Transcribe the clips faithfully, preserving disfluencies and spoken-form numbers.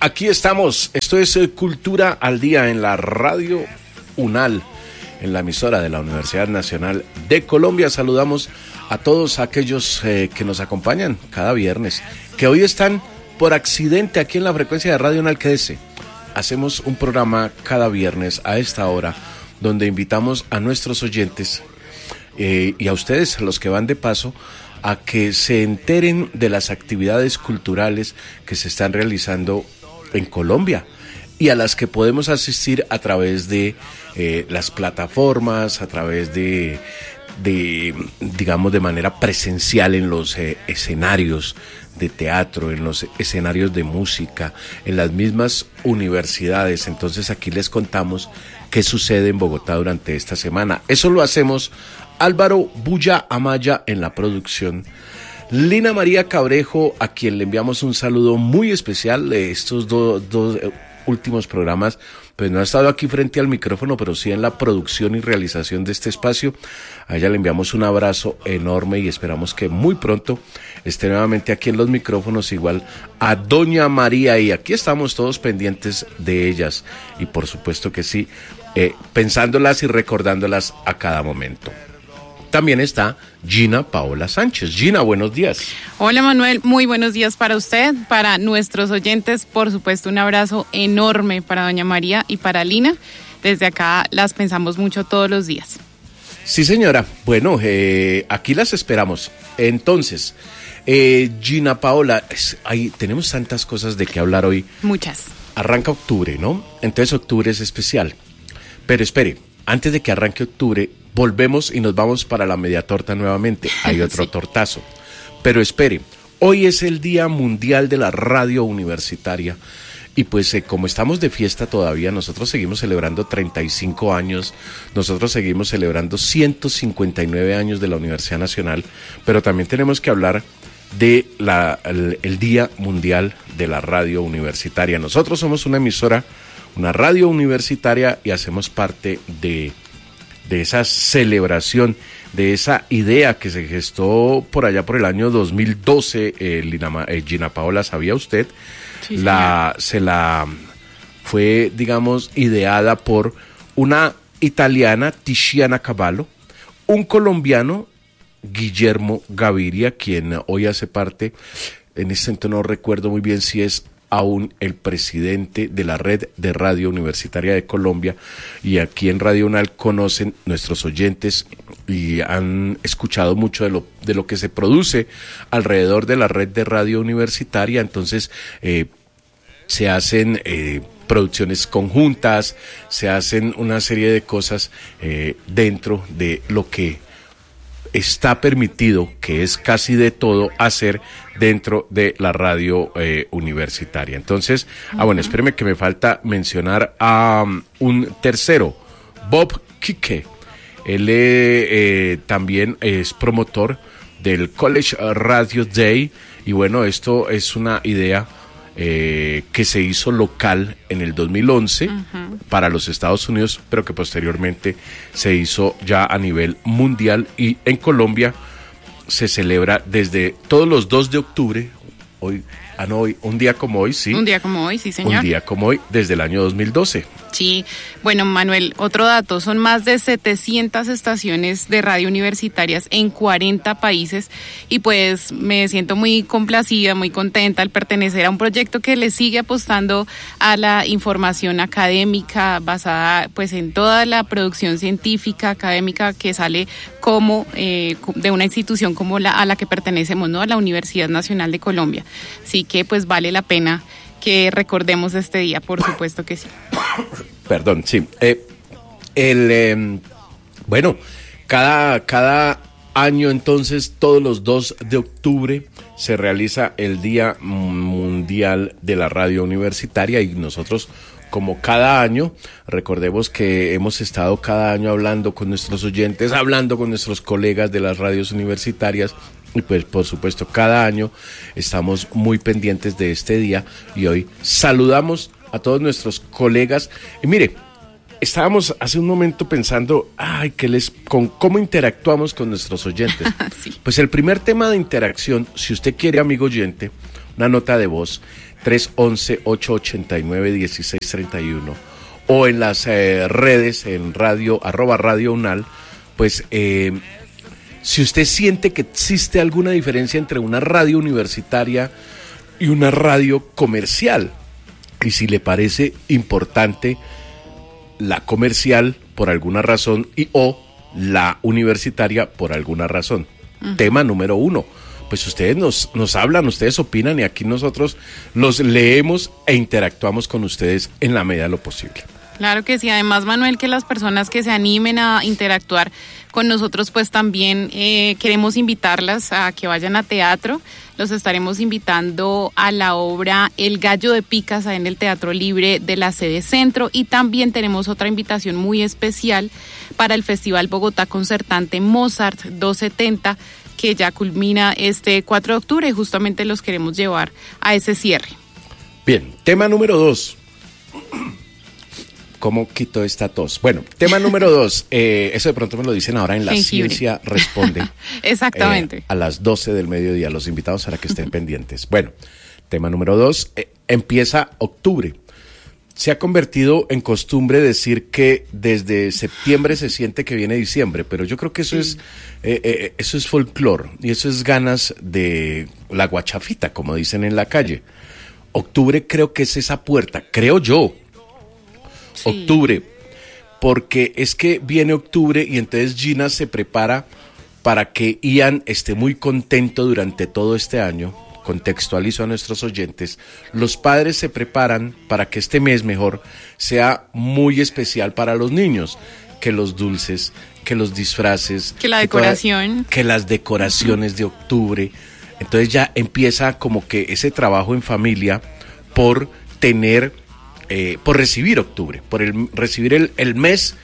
Aquí estamos, esto es eh, Cultura al Día en la Radio UNAL, en la emisora de la Universidad Nacional de Colombia. Saludamos a todos aquellos eh, que nos acompañan cada viernes, que hoy están por accidente aquí en la frecuencia de Radio UNAL. Quédese, hacemos un programa cada viernes a esta hora, donde invitamos a nuestros oyentes eh, y a ustedes, los que van de paso, a que se enteren de las actividades culturales que se están realizando en Colombia y a las que podemos asistir a través de eh, las plataformas, a través de, de, digamos, de manera presencial en los eh, escenarios de teatro, en los escenarios de música, en las mismas universidades. Entonces aquí les contamos qué sucede en Bogotá durante esta semana. Eso lo hacemos Álvaro Bulla Amaya en la producción, Lina María Cabrejo, a quien le enviamos un saludo muy especial. De estos do, dos últimos programas, pues no ha estado aquí frente al micrófono, pero sí en la producción y realización de este espacio. A ella le enviamos un abrazo enorme y esperamos que muy pronto esté nuevamente aquí en los micrófonos, igual a Doña María, y aquí estamos todos pendientes de ellas y por supuesto que sí, eh, pensándolas y recordándolas a cada momento. También está Gina Paola Sánchez. Gina, buenos días. Hola Manuel, muy buenos días para usted, para nuestros oyentes, por supuesto un abrazo enorme para Doña María y para Lina. Desde acá las pensamos mucho todos los días. Sí señora, bueno, eh, aquí las esperamos. Entonces, eh, Gina Paola, es, hay, tenemos tantas cosas de qué hablar hoy. Muchas. Arranca octubre, ¿no? Entonces octubre es especial. Pero espere, antes de que arranque octubre, volvemos y nos vamos para la media torta nuevamente. Hay otro sí. tortazo. Pero espere, hoy es el Día Mundial de la Radio Universitaria. Y pues eh, como estamos de fiesta todavía, nosotros seguimos celebrando treinta y cinco años, nosotros seguimos celebrando ciento cincuenta y nueve años de la Universidad Nacional, pero también tenemos que hablar de la, el, el Día Mundial de la Radio Universitaria. Nosotros somos una emisora, una radio universitaria, y hacemos parte de... de esa celebración, de esa idea que se gestó por allá por el año dos mil doce, eh, Lina, eh, Gina Paola, ¿sabía usted? Sí, la, se la fue, digamos, ideada por una italiana, Tiziana Cavallo, un colombiano, Guillermo Gaviria, quien hoy hace parte, en este momento no recuerdo muy bien si es aún el presidente de la Red de Radio Universitaria de Colombia, y aquí en Radio UNAL conocen nuestros oyentes y han escuchado mucho de lo, de lo que se produce alrededor de la Red de Radio Universitaria. Entonces eh, se hacen eh, producciones conjuntas, se hacen una serie de cosas eh, dentro de lo que está permitido, que es casi de todo, hacer dentro de la radio eh, universitaria. Entonces, uh-huh. ah bueno, espéreme que me falta mencionar a um, un tercero, Bob Kike. Él eh, eh, también es promotor del College Radio Day, y bueno, esto es una idea Eh, que se hizo local en el dos mil once uh-huh. para los Estados Unidos, pero que posteriormente se hizo ya a nivel mundial, y en Colombia se celebra desde todos los dos de octubre, hoy, ah no, hoy, un día como hoy, sí. Un día como hoy, sí señor. Un día como hoy, desde el año dos mil doce. Sí, bueno Manuel, otro dato, son más de setecientas estaciones de radio universitarias en cuarenta países, y pues me siento muy complacida, muy contenta al pertenecer a un proyecto que le sigue apostando a la información académica basada pues en toda la producción científica, académica que sale como eh, de una institución como la a la que pertenecemos, ¿no? A la Universidad Nacional de Colombia. Así que pues vale la pena que recordemos este día, por supuesto que sí. Perdón, sí. Eh, el, eh, bueno, cada, cada año entonces, todos los dos de octubre, se realiza el Día Mundial de la Radio Universitaria, y nosotros, como cada año, recordemos que hemos estado cada año hablando con nuestros oyentes, hablando con nuestros colegas de las radios universitarias, y pues por supuesto cada año estamos muy pendientes de este día, y hoy saludamos a todos nuestros colegas. Y mire, estábamos hace un momento pensando, ay, que les, con cómo interactuamos con nuestros oyentes. Sí. Pues el primer tema de interacción, si usted quiere, amigo oyente, una nota de voz, tres once, ocho ochenta y nueve, dieciséis treinta y uno, o en las eh, redes, en radio, arroba radio unal, pues eh, si usted siente que existe alguna diferencia entre una radio universitaria y una radio comercial, y si le parece importante la comercial por alguna razón y o la universitaria por alguna razón. Uh-huh. Tema número uno. Pues ustedes nos, nos hablan, ustedes opinan y aquí nosotros los leemos e interactuamos con ustedes en la medida de lo posible. Claro que sí, además Manuel, que las personas que se animen a interactuar con nosotros, pues también eh, queremos invitarlas a que vayan a teatro. Los estaremos invitando a la obra El Gallo de Picas en el Teatro Libre de la sede Centro, y también tenemos otra invitación muy especial para el Festival Bogotá Concertante Mozart doscientos setenta, que ya culmina este cuatro de octubre, y justamente los queremos llevar a ese cierre. Bien, tema número dos. ¿Cómo quito esta tos? Bueno, tema número dos, eh, eso de pronto me lo dicen ahora en La Jengibre. Ciencia Responde. Exactamente. Eh, a las doce del mediodía, los invitados para que estén pendientes. Bueno, tema número dos, eh, empieza octubre. Se ha convertido en costumbre decir que desde septiembre se siente que viene diciembre, pero yo creo que eso sí. es eh, eh, eso es folclore y eso es ganas de la guachafita, como dicen en la calle. Octubre creo que es esa puerta, creo yo. Sí. Octubre, porque es que viene octubre y entonces Gina se prepara para que Ian esté muy contento durante todo este año. Contextualizo a nuestros oyentes. Los padres se preparan para que este mes mejor sea muy especial para los niños, que los dulces, que los disfraces, que la decoración, que, toda, que las decoraciones de octubre. Entonces ya empieza como que ese trabajo en familia por tener Eh, por recibir octubre, por el, recibir el, el mes.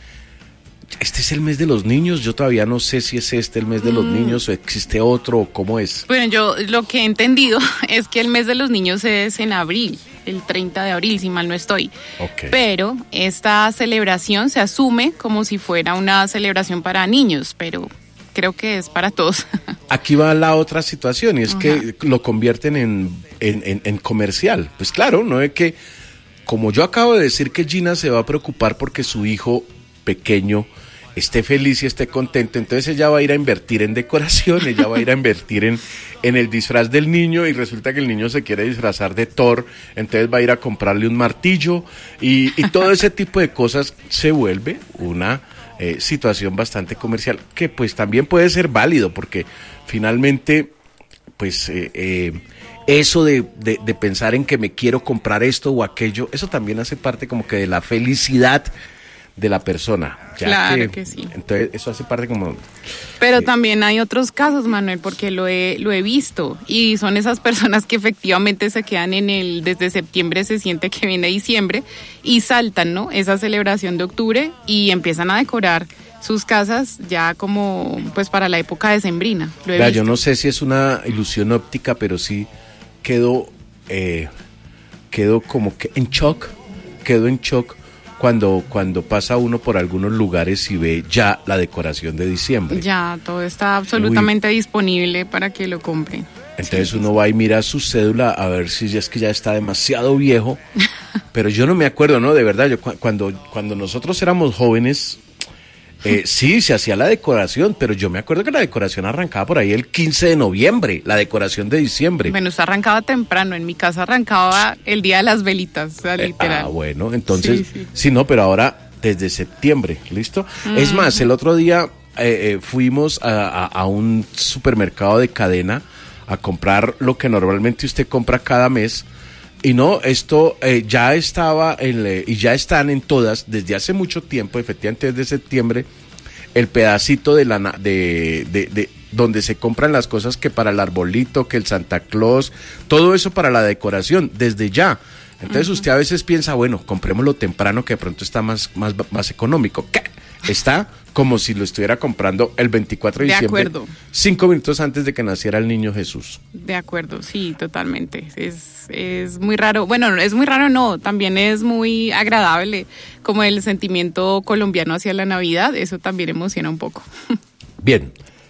Este es el mes de los niños, yo todavía no sé si es este el mes de los mm. niños o existe otro, o cómo es. Bueno, yo lo que he entendido es que el mes de los niños es en abril, el treinta de abril, si mal no estoy. Okay. Pero esta celebración se asume como si fuera una celebración para niños, pero creo que es para todos. Aquí va la otra situación, y es uh-huh. que lo convierten en, en, en, en comercial. Pues claro, no es que... Como yo acabo de decir que Gina se va a preocupar porque su hijo pequeño esté feliz y esté contento, entonces ella va a ir a invertir en decoración, ella va a ir a invertir en, en el disfraz del niño, y resulta que el niño se quiere disfrazar de Thor, entonces va a ir a comprarle un martillo, y, y todo ese tipo de cosas se vuelve una eh, situación bastante comercial, que pues también puede ser válido, porque finalmente pues... Eh, eh, Eso de, de, de pensar en que me quiero comprar esto o aquello, eso también hace parte como que de la felicidad de la persona. Ya claro que, que sí. Entonces eso hace parte como... Pero eh, también hay otros casos, Manuel, porque lo he, lo he visto, y son esas personas que efectivamente se quedan en el, desde septiembre se siente que viene diciembre, y saltan, ¿no? Esa celebración de octubre y empiezan a decorar sus casas ya como pues para la época decembrina. Lo he Vea, visto. yo no sé si es una ilusión óptica, pero sí... Quedo, eh, quedo como que en shock, quedo en shock cuando, cuando pasa uno por algunos lugares y ve ya la decoración de diciembre. Ya, todo está absolutamente Uy. disponible para que lo compren. Entonces sí, uno sí. va y mira su cédula a ver si ya es que ya está demasiado viejo, pero yo no me acuerdo, ¿no? De verdad, yo cu- cuando, cuando nosotros éramos jóvenes... Eh, sí, se hacía la decoración, pero yo me acuerdo que la decoración arrancaba por ahí el quince de noviembre, la decoración de diciembre. Bueno, usted arrancaba temprano, en mi casa arrancaba el día de las velitas, o sea, eh, literal. Ah, bueno, entonces, sí, sí. sí, no, pero ahora desde septiembre, ¿listo? Mm. Es más, el otro día eh, eh, fuimos a, a, a un supermercado de cadena a comprar lo que normalmente usted compra cada mes. Y no, esto eh, ya estaba en, eh, y ya están en todas desde hace mucho tiempo, efectivamente desde septiembre, el pedacito de la de, de, de donde se compran las cosas que para el arbolito, que el Santa Claus, todo eso para la decoración, desde ya. Entonces uh-huh. usted a veces piensa, bueno, comprémoslo temprano que de pronto está más, más, más económico. ¿Qué? Está como si lo estuviera comprando el veinticuatro de diciembre, de acuerdo. cinco minutos antes de que naciera el niño Jesús. De acuerdo, sí, totalmente. Es, es muy raro, bueno, es muy raro no, también es muy agradable, como el sentimiento colombiano hacia la Navidad, eso también emociona un poco. Bien,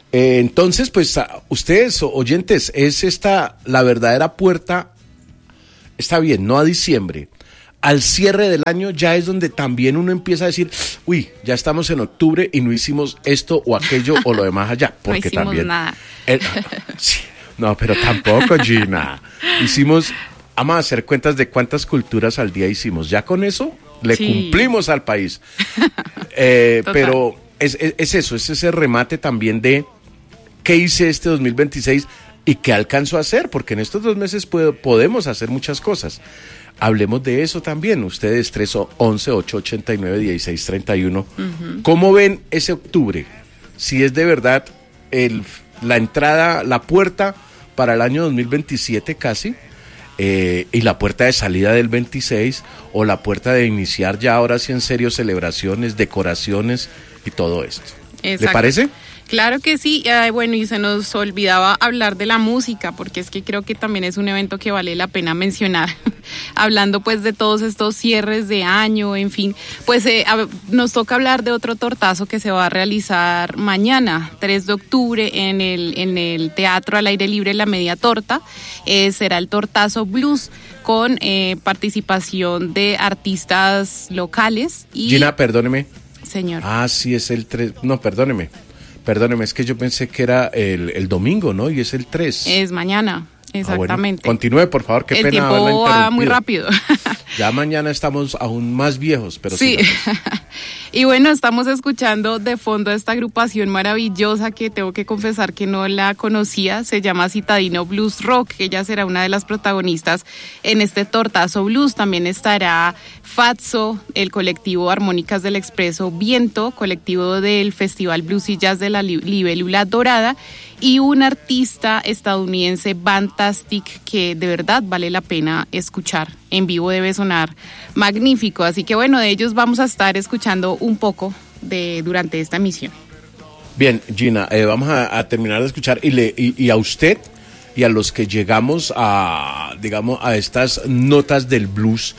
Eh, entonces, pues a ustedes, oyentes, es esta la verdadera puerta, está bien, no a diciembre, al cierre del año ya es donde también uno empieza a decir, uy, ya estamos en octubre y no hicimos esto o aquello o lo demás allá. Porque no hicimos también, nada. El, sí, no, pero tampoco, Gina. Hicimos, vamos a hacer cuentas de cuántas culturas al día hicimos. Ya con eso le sí. cumplimos al país. Eh, pero es, es, es eso, es ese remate también de qué hice este dos mil veintiséis y qué alcanzo a hacer, porque en estos dos meses puedo, podemos hacer muchas cosas. Hablemos de eso también. Ustedes tres once, ocho ochenta y nueve, dieciséis treinta y uno. Uh-huh. ¿Cómo ven ese octubre? Si es de verdad el, la entrada, la puerta para el año dos mil veintisiete casi, eh, y la puerta de salida del veintiséis, o la puerta de iniciar ya ahora sí en serio celebraciones, decoraciones y todo esto. Exacto. ¿Le parece? Claro que sí, eh, bueno, y se nos olvidaba hablar de la música, porque es que creo que también es un evento que vale la pena mencionar, hablando pues de todos estos cierres de año, en fin, pues eh, a, nos toca hablar de otro tortazo que se va a realizar mañana, tres de octubre, en el, en el Teatro al Aire Libre La Media Torta, eh, será el Tortazo Blues, con eh, participación de artistas locales. Y... Gina, perdóneme. Señor. Ah, sí, es el tres, no, perdóneme. Perdóneme, es que yo pensé que era el, el domingo, ¿no? Y es el tres. Es mañana, exactamente. Ah, bueno. Continúe, por favor, qué el pena haberla interrumpido. El tiempo va muy rápido. Ya mañana estamos aún más viejos, pero sí. sí. Y bueno, estamos escuchando de fondo a esta agrupación maravillosa que tengo que confesar que no la conocía, se llama Citadino Blues Rock, que ella será una de las protagonistas en este Tortazo Blues. También estará Fatso, el colectivo Armónicas del Expreso Viento, colectivo del Festival Blues y Jazz de la Libélula Dorada, y un artista estadounidense, Fantastic, que de verdad vale la pena escuchar. En vivo debe sonar magnífico, así que bueno, de ellos vamos a estar escuchando un poco de durante esta emisión. Bien, Gina, eh, vamos a, a terminar de escuchar y, le, y, y a usted y a los que llegamos a, digamos, a estas notas del blues,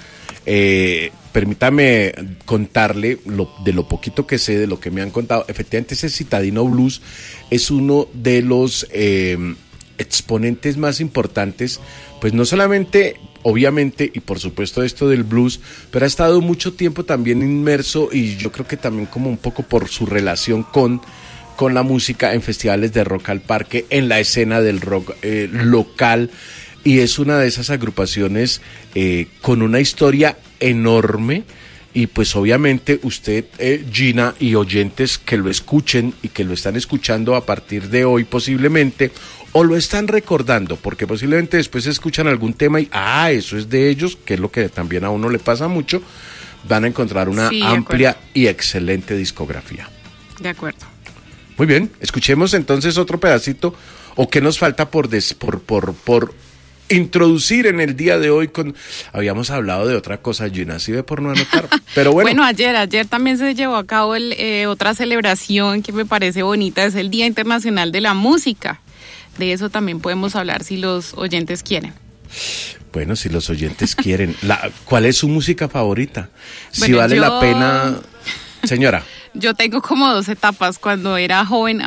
eh, permítame contarle lo, de lo poquito que sé, de lo que me han contado. Efectivamente, ese Citadino Blues es uno de los eh, exponentes más importantes, pues no solamente, obviamente, y por supuesto esto del blues, pero ha estado mucho tiempo también inmerso, y yo creo que también como un poco por su relación con, con la música en festivales de rock al parque, en la escena del rock eh, local, y es una de esas agrupaciones eh, con una historia enorme. Y pues obviamente usted, eh, Gina, y oyentes que lo escuchen y que lo están escuchando a partir de hoy posiblemente, o lo están recordando, porque posiblemente después escuchan algún tema y, ah, eso es de ellos, que es lo que también a uno le pasa mucho, van a encontrar una sí, amplia y excelente discografía. De acuerdo. Muy bien, escuchemos entonces otro pedacito, o qué nos falta por des, por, por, por introducir en el día de hoy. Con habíamos hablado de otra cosa, Gina, ¿sí ve por no anotar? Pero bueno. Bueno, ayer, ayer también se llevó a cabo el, eh, otra celebración que me parece bonita, es el Día Internacional de la Música. De eso también podemos hablar si los oyentes quieren. Bueno, si los oyentes quieren. La, ¿cuál es su música favorita? Si bueno, vale yo... la pena, señora. Yo tengo como dos etapas. Cuando era joven,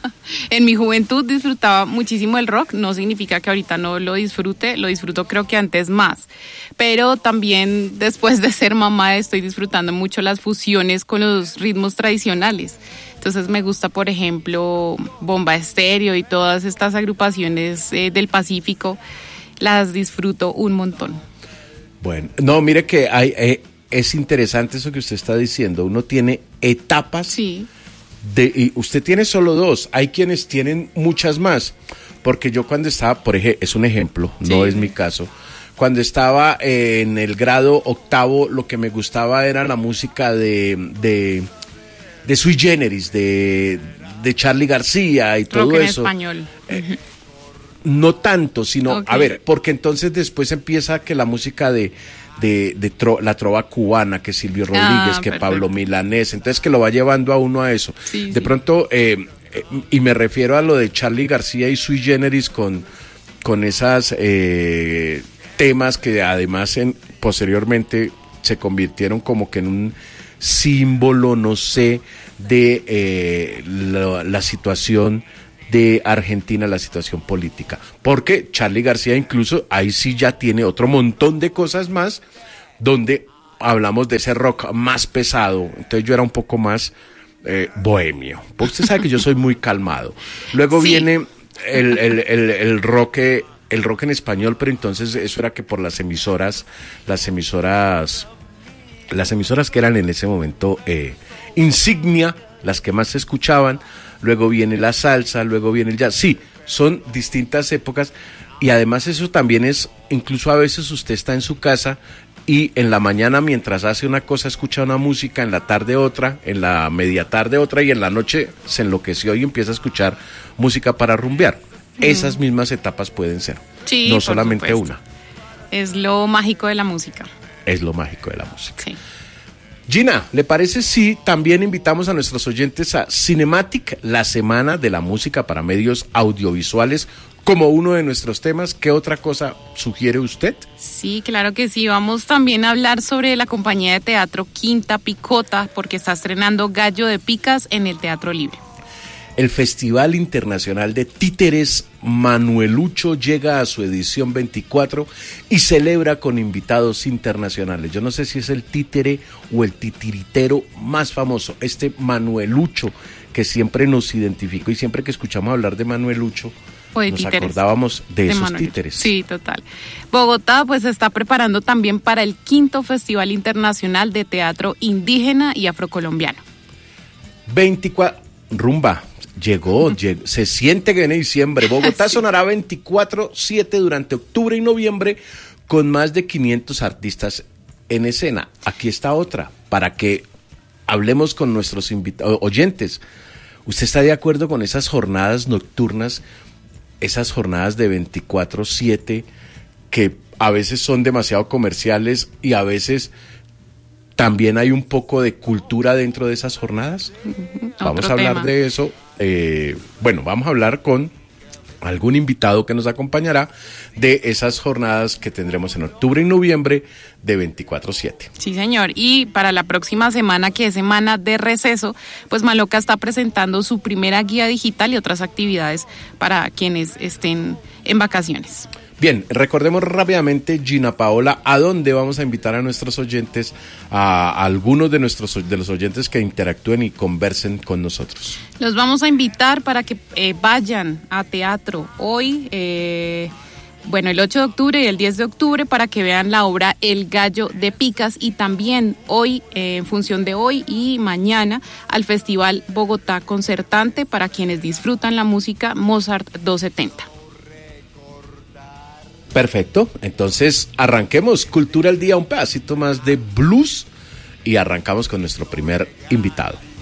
en mi juventud disfrutaba muchísimo el rock. No significa que ahorita no lo disfrute, lo disfruto creo que antes más. Pero también después de ser mamá estoy disfrutando mucho las fusiones con los ritmos tradicionales. Entonces me gusta, por ejemplo, Bomba Estéreo y todas estas agrupaciones eh, del Pacífico. Las disfruto un montón. Bueno, no, mire que hay... Eh... Es interesante eso que usted está diciendo. Uno tiene etapas. Sí. De, y usted tiene solo dos. Hay quienes tienen muchas más. Porque yo cuando estaba, por ejemplo, es un ejemplo, sí. No es mi caso. Cuando estaba en el grado octavo, lo que me gustaba era la música de, de, de Sui Generis, de, de Charly García y todo Rock en eso. Español. Eh, uh-huh. No tanto, sino, okay. A ver, porque entonces después empieza que la música de... de, de tro, la trova cubana, que Silvio Rodríguez, ah, que perfecto. Pablo Milanés, entonces que lo va llevando a uno a eso. Sí, de sí. pronto, eh, eh, y me refiero a lo de Charly García y Sui Generis con, con esas eh, temas que además en, posteriormente se convirtieron como que en un símbolo, no sé, de eh, la, la situación de Argentina, la situación política. Porque Charly García incluso ahí sí ya tiene otro montón de cosas más donde hablamos de ese rock más pesado. Entonces yo era un poco más eh, bohemio. Porque usted sabe que yo soy muy calmado. Luego sí. viene el, el, el, el rock... el rock en español, pero entonces eso era que por las emisoras, las emisoras, las emisoras que eran en ese momento eh, insignia, las que más se escuchaban, luego viene la salsa, luego viene el jazz, sí, son distintas épocas y además eso también es, incluso a veces usted está en su casa y en la mañana mientras hace una cosa escucha una música, en la tarde otra, en la media tarde otra y en la noche se enloqueció y empieza a escuchar música para rumbear. Esas mismas etapas pueden ser, sí, no solamente supuesto. una. Es lo mágico de la música. Es lo mágico de la música. Sí. Gina, ¿le parece si también invitamos a nuestros oyentes a Cinematic, la semana de la música para medios audiovisuales, como uno de nuestros temas? ¿Qué otra cosa sugiere usted? Sí, claro que sí. Vamos también a hablar sobre la compañía de teatro Quinta Picota, porque está estrenando Gallo de Picas en el Teatro Libre. El Festival Internacional de Títeres Manuelucho llega a su edición veinticuatro y celebra con invitados internacionales. Yo no sé si es el títere o el titiritero más famoso, este Manuelucho, que siempre nos identificó y siempre que escuchamos hablar de Manuelucho, de nos títeres. acordábamos de, de esos Manuelucho. títeres. Sí, total. Bogotá pues se está preparando también para el quinto Festival Internacional de Teatro Indígena y Afrocolombiano. veinticuatro, rumba. Llegó, uh-huh. llegó, se siente que viene diciembre. Bogotá sí. sonará veinticuatro siete durante octubre y noviembre con más de quinientos artistas en escena. Aquí está otra, para que hablemos con nuestros invitados, oyentes. ¿Usted está de acuerdo con esas jornadas nocturnas, esas jornadas de veinticuatro siete que a veces son demasiado comerciales y a veces también hay un poco de cultura dentro de esas jornadas? Uh-huh. Vamos a hablar tema. de eso. Eh, bueno, vamos a hablar con algún invitado que nos acompañará de esas jornadas que tendremos en octubre y noviembre de veinticuatro siete. Sí, señor. Y para la próxima semana, que es semana de receso, pues Maloca está presentando su primera guía digital y otras actividades para quienes estén en vacaciones. Bien, recordemos rápidamente, Gina Paola, a dónde vamos a invitar a nuestros oyentes, a, a algunos de nuestros de los oyentes que interactúen y conversen con nosotros. Los vamos a invitar para que eh, vayan a teatro hoy, eh, bueno, el ocho de octubre y el diez de octubre, para que vean la obra El Gallo de Picas, y también hoy, eh, en función de hoy y mañana, al Festival Bogotá Concertante, para quienes disfrutan la música Mozart doscientos setenta. Perfecto, entonces arranquemos Cultura al Día, un pedacito más de blues y arrancamos con nuestro primer invitado.